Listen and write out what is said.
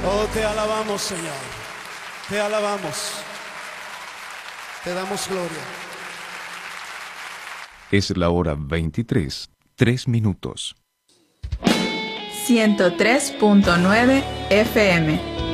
Oh, te alabamos, Señor. Te alabamos. Te damos gloria. Es la hora 23, 3 minutos. 103.9 FM.